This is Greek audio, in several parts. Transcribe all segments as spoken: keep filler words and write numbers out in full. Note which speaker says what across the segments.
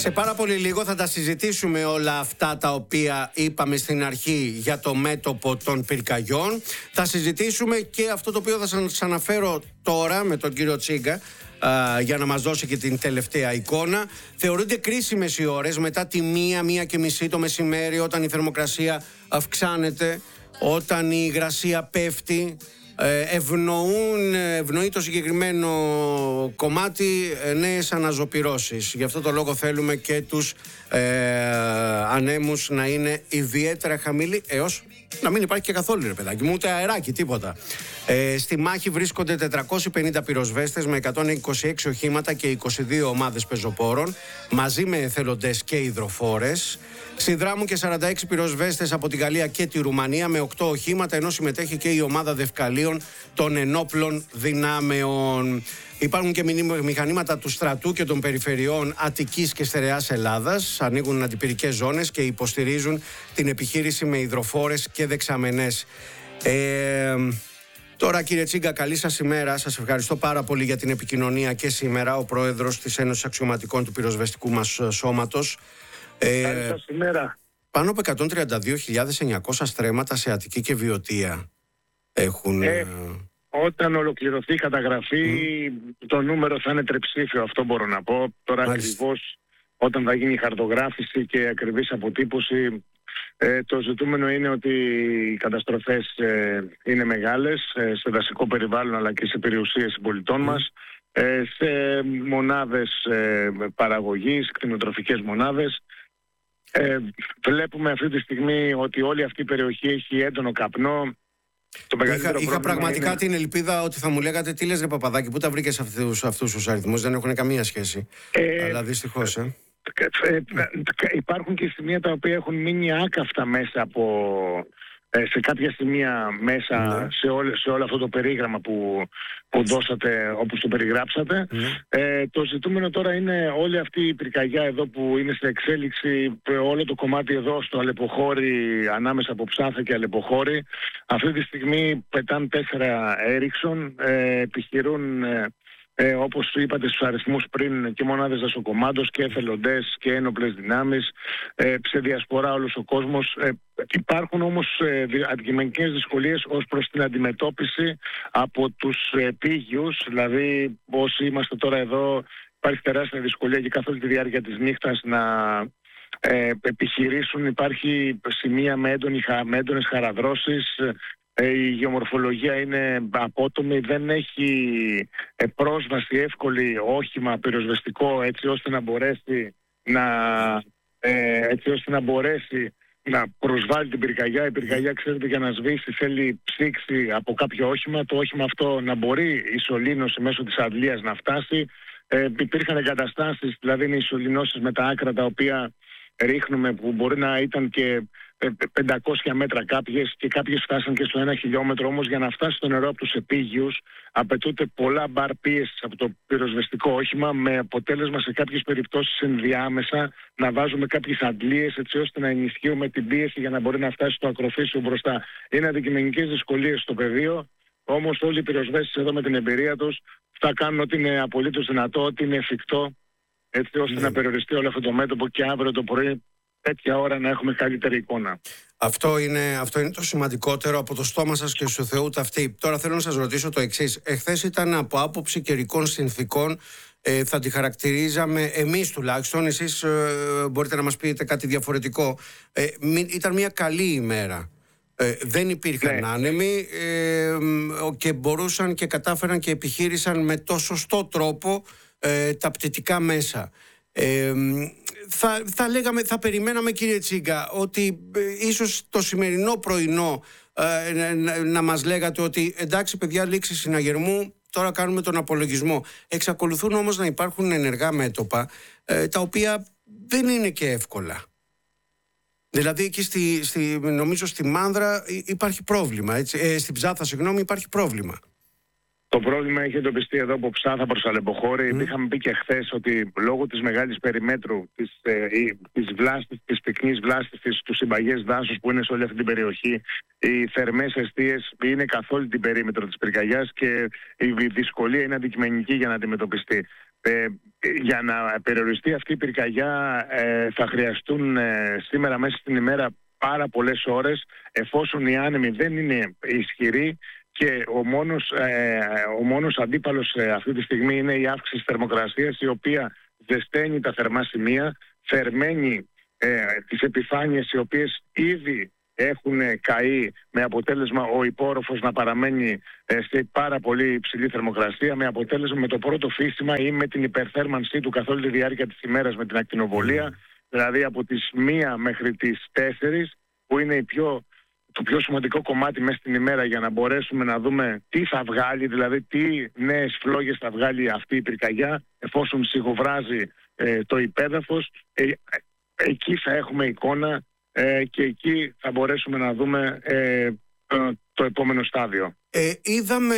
Speaker 1: Σε πάρα πολύ λίγο θα τα συζητήσουμε όλα αυτά τα οποία είπαμε στην αρχή για το μέτωπο των πυρκαγιών. Θα συζητήσουμε και αυτό το οποίο θα σας αναφέρω τώρα με τον κύριο Τσίγκα, α, για να μας δώσει και την τελευταία εικόνα. Θεωρούνται κρίσιμες οι ώρες μετά τη μία, μία και μισή το μεσημέρι, όταν η θερμοκρασία αυξάνεται, όταν η υγρασία πέφτει. Ευνοούν, ευνοεί το συγκεκριμένο κομμάτι νέες αναζωπυρώσεις. Γι' αυτό το λόγο θέλουμε και τους ε, ανέμους να είναι ιδιαίτερα χαμηλοί, έως να μην υπάρχει και καθόλου, ρε παιδάκι μου, ούτε αεράκι, τίποτα. Ε, στη μάχη βρίσκονται τετρακόσιοι πενήντα πυροσβέστες με εκατόν είκοσι έξι οχήματα και είκοσι δύο ομάδες πεζοπόρων, μαζί με εθελοντές και υδροφόρες. Συνδράμουν και σαράντα έξι πυροσβέστες από τη Γαλλία και τη Ρουμανία με οκτώ οχήματα, ενώ συμμετέχει και η ομάδα δευκαλίων των ενόπλων δυνάμεων. Υπάρχουν και μηχανήματα του στρατού και των περιφερειών Αττικής και Στερεάς Ελλάδας. Ανοίγουν αντιπυρικές ζώνες και υποστηρίζουν την επιχείρηση με υδροφόρες και δεξαμενές. Ε, τώρα, κύριε Τσίγκα, καλή σας ημέρα. Σας ευχαριστώ πάρα πολύ για την επικοινωνία και σήμερα, ο πρόεδρος της Ένωσης Αξιωματικών του Πυροσβεστικού μας Σώματος.
Speaker 2: Ε,
Speaker 1: πάνω από εκατόν τριάντα δύο χιλιάδες εννιακόσια στρέμματα σε Αττική και Βιωτία έχουν...
Speaker 2: Ε, όταν ολοκληρωθεί η καταγραφή mm. το νούμερο θα είναι τριψήφιο, αυτό μπορώ να πω. Τώρα ακριβώς όταν θα γίνει η χαρτογράφηση και ακριβής αποτύπωση, ε, το ζητούμενο είναι ότι οι καταστροφές ε, είναι μεγάλες ε, σε δασικό περιβάλλον αλλά και σε περιουσίες συμπολιτών mm. μας, ε, σε μονάδες ε, παραγωγής, κτηνοτροφικές μονάδες. Ε, βλέπουμε αυτή τη στιγμή ότι όλη αυτή η περιοχή έχει έντονο καπνό. Το
Speaker 1: είχα είχα πραγματικά είναι... την ελπίδα ότι θα μου λέγατε τι λες ρε Παπαδάκη, πού τα βρήκες αυτούς, αυτούς τους αριθμούς, δεν έχουν καμία σχέση. Ε, αλλά δυστυχώς ε.
Speaker 2: Ε, ε, υπάρχουν και σημεία τα οποία έχουν μείνει άκαυτα μέσα από... σε κάποια σημεία μέσα ναι. σε, όλο, σε όλο αυτό το περίγραμμα που, που δώσατε, όπως το περιγράψατε. Ναι. Ε, το ζητούμενο τώρα είναι όλη αυτή η πυρκαγιά εδώ που είναι σε εξέλιξη, όλο το κομμάτι εδώ στο Αλεποχώρι, ανάμεσα από Ψάθα και Αλεποχώρι. Αυτή τη στιγμή πετάνε τέσσερα Έριξον, ε, επιχειρούν... Ε, Ε, όπως είπατε στους αριθμούς πριν, και μονάδες δασοκομάντος και εθελοντές και ένοπλες δυνάμεις, ε, σε διασπορά όλος ο κόσμος. Ε, υπάρχουν όμως ε, αντικειμενικές δυσκολίες ως προς την αντιμετώπιση από τους ε, πύγιους, δηλαδή όσοι είμαστε τώρα εδώ υπάρχει τεράστια δυσκολία και καθ' όλη τη διάρκεια της νύχτας να ε, επιχειρήσουν. Υπάρχει σημεία με, έντονη, με έντονες χαραδρώσεις. Η γεωμορφολογία είναι απότομη, δεν έχει πρόσβαση εύκολη όχημα πυροσβεστικό έτσι ώστε να μπορέσει να, ε, έτσι ώστε να, μπορέσει να προσβάλλει την πυρκαγιά. Η πυρκαγιά, ξέρετε, για να σβήσει θέλει ψήξη από κάποιο όχημα, το όχημα αυτό να μπορεί η σωλήνωση μέσω της αντλίας να φτάσει. Ε, υπήρχαν εγκαταστάσεις, δηλαδή είναι οι σωληνώσεις με τα άκρα τα οποία ρίχνουμε, που μπορεί να ήταν και πεντακόσια μέτρα κάποιες και κάποιες φτάσαν και στο ένα χιλιόμετρο. Όμως για να φτάσει το νερό από τους επίγειους απαιτούνται πολλά μπαρ πίεσης από το πυροσβεστικό όχημα, με αποτέλεσμα σε κάποιες περιπτώσεις ενδιάμεσα να βάζουμε κάποιες αντλίες έτσι ώστε να ενισχύουμε την πίεση για να μπορεί να φτάσει στο ακροφύσιο μπροστά. Είναι αντικειμενικές δυσκολίες στο πεδίο, όμως όλοι οι πυροσβέστες εδώ με την εμπειρία τους θα κάνουν ό,τι είναι απολύτως δυνατό, ό,τι είναι εφικτό, έτσι ώστε mm. να περιοριστεί όλο αυτό το μέτωπο και αύριο το πρωί τέτοια ώρα να έχουμε καλύτερη εικόνα.
Speaker 1: Αυτό είναι, αυτό είναι το σημαντικότερο, από το στόμα σας και στο Θεού ταυτή. Τώρα θέλω να σας ρωτήσω το εξής. Εχθές ήταν από άποψη καιρικών συνθήκων, ε, θα τη χαρακτηρίζαμε εμείς τουλάχιστον, εσείς ε, μπορείτε να μας πείτε κάτι διαφορετικό. Ε, μη, ήταν μια καλή ημέρα. Ε, δεν υπήρχαν ναι. άνεμοι ε, και μπορούσαν και κατάφεραν και επιχείρησαν με το σωστό τρόπο ε, τα πτυτικά μέσα. Ε, θα, θα λέγαμε, θα περιμέναμε, κύριε Τσίγκα, ότι ε, ίσως το σημερινό πρωινό ε, να, να μας λέγατε ότι εντάξει παιδιά, λήξη συναγερμού, τώρα κάνουμε τον απολογισμό. Εξακολουθούν όμως να υπάρχουν ενεργά μέτωπα ε, τα οποία δεν είναι και εύκολα. Δηλαδή εκεί στη, στη, νομίζω στη Μάνδρα υπάρχει πρόβλημα, έτσι, ε, στην Ψάθα συγγνώμη υπάρχει πρόβλημα.
Speaker 2: Το πρόβλημα έχει εντοπιστεί εδώ από Ψάθα προς Αλεποχώρη. Mm. Είχαμε πει και χθες ότι λόγω της μεγάλης περιμέτρου, της, ε, της βλάστης, της πυκνής βλάστης του συμπαγές δάσους που είναι σε όλη αυτή την περιοχή, οι θερμές εστίες είναι καθ' όλη την περίμετρο της πυρκαγιάς και η δυσκολία είναι αντικειμενική για να αντιμετωπιστεί. Ε, για να περιοριστεί αυτή η πυρκαγιά ε, θα χρειαστούν ε, σήμερα μέσα στην ημέρα πάρα πολλές ώρες, εφόσον οι άνεμοι δεν είναι ισχυροί και ο μόνος, ε, ο μόνος αντίπαλος ε, αυτή τη στιγμή είναι η αύξηση θερμοκρασίας, η οποία ζεσταίνει τα θερμά σημεία, θερμαίνει ε, τις επιφάνειες οι οποίες ήδη έχουν καεί, με αποτέλεσμα ο υπόρροφος να παραμένει ε, σε πάρα πολύ υψηλή θερμοκρασία, με αποτέλεσμα με το πρώτο φύσιμα ή με την υπερθέρμανσή του καθ' όλη τη διάρκεια της ημέρας με την ακτινοβολία, δηλαδή από τις μία μέχρι τις τέσσερις, που είναι η πιο, το πιο σημαντικό κομμάτι μέσα στην ημέρα για να μπορέσουμε να δούμε τι θα βγάλει, δηλαδή τι νέες φλόγες θα βγάλει αυτή η πυρκαγιά, εφόσον σιγοβράζει ε, το υπέδαφος. Ε, ε, εκεί θα έχουμε εικόνα ε, και εκεί θα μπορέσουμε να δούμε ε, το, το επόμενο στάδιο.
Speaker 1: Ε, είδαμε,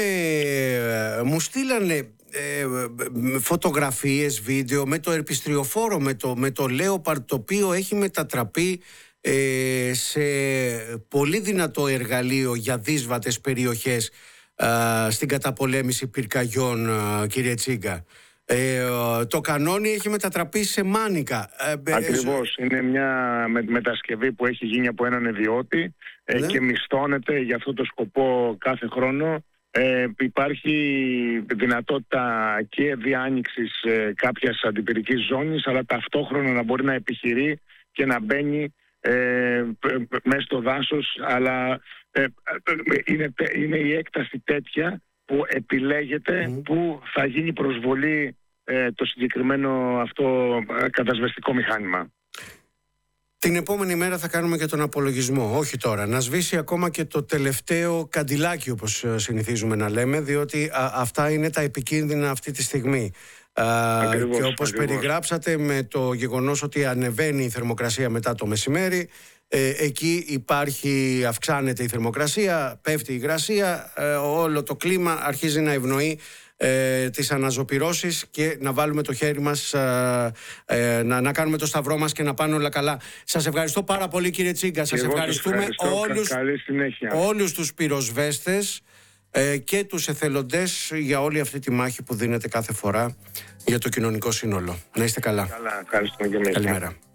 Speaker 1: μου στείλανε ε, φωτογραφίες, βίντεο με το ερπιστριοφόρο, με το, με το Λέοπαρντ, το οποίο έχει μετατραπεί ε, σε πολύ δυνατό εργαλείο για δύσβατες περιοχές ε, στην καταπολέμηση πυρκαγιών, ε, κύριε Τσίγκα. Ε, το κανόνι έχει μετατραπεί σε μάνικα.
Speaker 2: Ακριβώς, είναι μια μετασκευή που έχει γίνει από έναν ιδιώτη ε, ναι. και μισθώνεται για αυτό το σκοπό κάθε χρόνο. Ε, υπάρχει δυνατότητα και διάνοιξης ε, κάποιας αντιπυρικής ζώνης, αλλά ταυτόχρονα να μπορεί να επιχειρεί και να μπαίνει ε, μέσα στο δάσος, αλλά ε, είναι, είναι η έκταση τέτοια που επιλέγεται mm. που θα γίνει προσβολή ε, το συγκεκριμένο αυτό ε, κατασβεστικό μηχάνημα.
Speaker 1: Την επόμενη μέρα θα κάνουμε και τον απολογισμό, όχι τώρα. Να σβήσει ακόμα και το τελευταίο καντιλάκι, όπως συνηθίζουμε να λέμε, διότι α, αυτά είναι τα επικίνδυνα αυτή τη στιγμή. Ακριβώς, και όπως ακριβώς. περιγράψατε, με το γεγονός ότι ανεβαίνει η θερμοκρασία μετά το μεσημέρι, ε, εκεί υπάρχει, αυξάνεται η θερμοκρασία, πέφτει η υγρασία, ε, όλο το κλίμα αρχίζει να ευνοεί ε, τις αναζωπυρώσεις και να βάλουμε το χέρι μας, ε, ε, να, να κάνουμε το σταυρό μας και να πάνε όλα καλά. Σας ευχαριστώ πάρα πολύ, κύριε Τσίγκα. Σας ευχαριστούμε όλους, όλους τους πυροσβέστες ε, και τους εθελοντές για όλη αυτή τη μάχη που δίνετε κάθε φορά για το κοινωνικό σύνολο. Να είστε καλά.
Speaker 2: Καλά, ευχαριστούμε και εμείς.
Speaker 1: Καλημέρα.